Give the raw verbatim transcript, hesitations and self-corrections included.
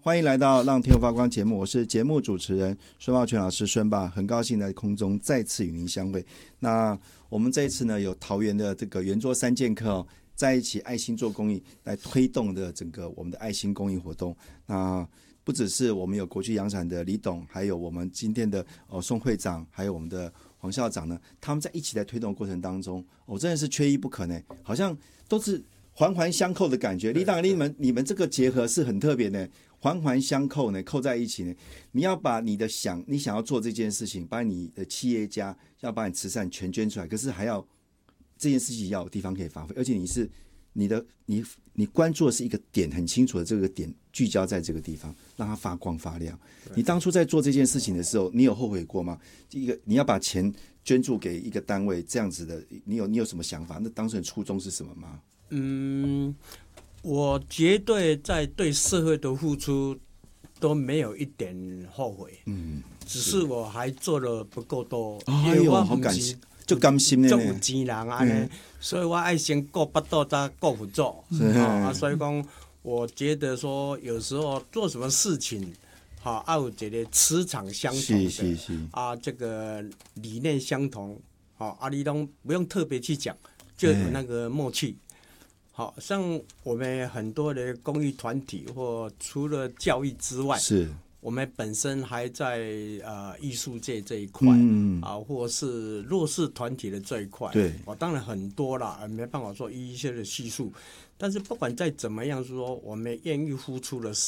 欢迎来到让天发光节目，我是节目主持人孙茂全老师孙爸，很高兴在空中再次与您相会。那我们这一次呢，有桃园的这个圆桌三剑客哦，在一起爱心做公益，来推动的整个我们的爱心公益活动。那不只是我们有国际洋展的李董，还有我们今天的哦宋会长，还有我们的黄校长呢，他们在一起在推动的过程当中，我、哦、真的是缺一不可呢，好像都是环环相扣的感觉。李党你们你们这个结合是很特别的。环环相扣呢，扣在一起呢。你要把你的想，你想要做这件事情，把你的企业家要把你慈善全捐出来，可是还要这件事情要有地方可以发挥，而且你是你的你你关注的是一个点很清楚的这个点，聚焦在这个地方，让它发光发亮。你当初在做这件事情的时候，你有后悔过吗？一个你要把钱捐助给一个单位这样子的，你有你有什么想法？那当时的初衷是什么吗？ 嗯。我绝对在对社会的付出都没有一点后悔，嗯，只是我还做的不够多， 哎呦，好感谢，就甘心的呢， 做有钱人安尼，所以我爱先顾巴肚再顾不做，啊，所以讲，我觉得说有时候做什么事情，好，要有一个磁场相同的， 是是是啊，这个理念相同，好，啊，你都不用特别去讲，就有那个默契。好像我们很多的公益团体，或除了教育之外， 是我们本身还在呃艺术界这一块，嗯啊，或是弱势团体的这一块， 对， 我、哦、当然很多啦，没办法说一一些的叙述。但是不管再怎么样说，我们愿意付出的